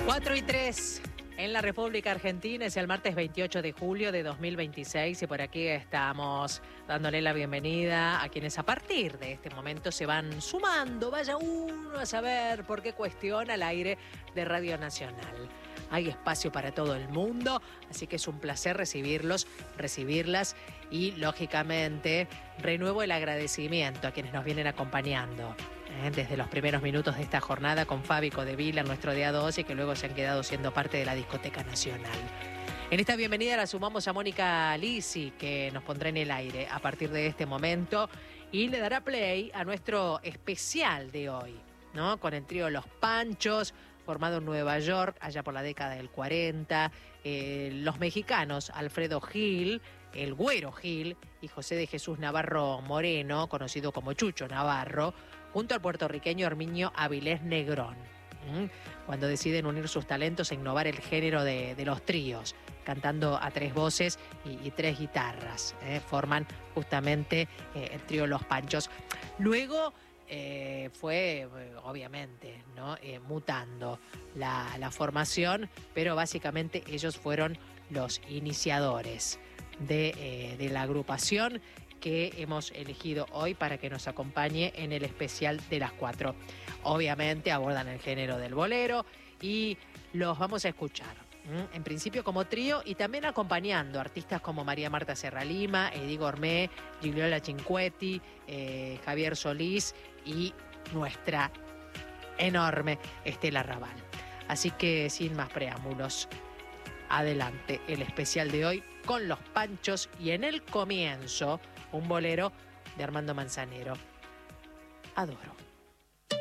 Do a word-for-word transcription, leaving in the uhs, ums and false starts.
cuatro y tres en la República Argentina, es el martes veintiocho de julio de dos mil veintiséis y por aquí estamos dándole la bienvenida a quienes a partir de este momento se van sumando. Vaya uno a saber por qué cuestiona el aire de Radio Nacional. Hay espacio para todo el mundo, así que es un placer recibirlos, recibirlas y, lógicamente, renuevo el agradecimiento a quienes nos vienen acompañando ¿eh? desde los primeros minutos de esta jornada con Fabi Codevila, nuestro día dos, y que luego se han quedado siendo parte de la Discoteca Nacional. En esta bienvenida la sumamos a Mónica Lisi, que nos pondrá en el aire a partir de este momento y le dará play a nuestro especial de hoy, ¿no? Con el trío Los Panchos, formado en Nueva York allá por la década del cuarenta, eh, los mexicanos Alfredo Gil, el Güero Gil y José de Jesús Navarro Moreno, conocido como Chucho Navarro, junto al puertorriqueño Herminio Avilés Negrón, ¿Mm? cuando deciden unir sus talentos e innovar el género de, de los tríos, cantando a tres voces y, y tres guitarras. ¿eh? Forman justamente eh, el trío Los Panchos. Luego Eh, fue, obviamente, ¿no? eh, mutando la, la formación, pero básicamente ellos fueron los iniciadores de, eh, de la agrupación que hemos elegido hoy para que nos acompañe en el especial de las cuatro. Obviamente abordan el género del bolero y los vamos a escuchar. En principio como trío y también acompañando artistas como María Marta Serralima, Eddie Gourmet, Gigliola Cinquetti, eh, Javier Solís y nuestra enorme Estela Raval. Así que sin más preámbulos, adelante el especial de hoy con Los Panchos y en el comienzo un bolero de Armando Manzanero. Adoro.